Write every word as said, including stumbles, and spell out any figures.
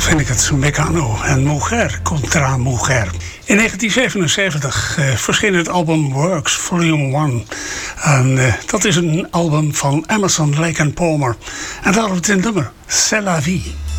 Zelf vind ik het Mecano en Mujer contra Mujer. In negentien zevenenzeventig uh, verscheen het album Works Volume one. En uh, dat is een album van Emerson, Lake and Palmer. En daarop het nummer C'est la vie.